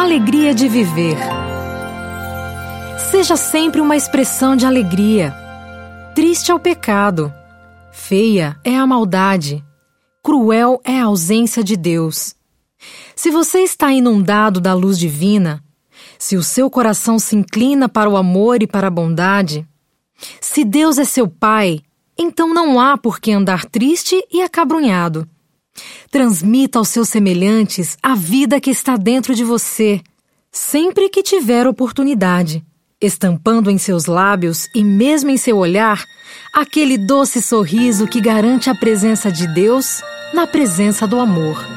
alegria de viver. Seja sempre uma expressão de alegria. Triste é o pecado. Feia é a maldade. Cruel é a ausência de Deus. Se você está inundado da luz divina, se o seu coração se inclina para o amor e para a bondade, se Deus é seu Pai, então não há por que andar triste e acabrunhado. Transmita aos seus semelhantes a vida que está dentro de você, sempre que tiver oportunidade, estampando em seus lábios e mesmo em seu olhar aquele doce sorriso que garante a presença de Deus na presença do amor.